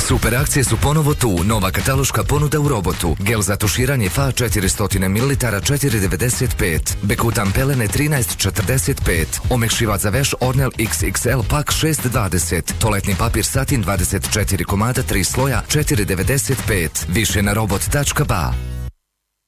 Super akcije su ponovo tu. Nova kataloška ponuda u robotu. Gel za tuširanje Fa 400 ml 4,95. Bekutan pelene 13,45. Omekšivač za veš Ornel XXL pak 6,20. Toaletni papir Satin 24 komada 3 sloja 4,95. Više na robot.ba.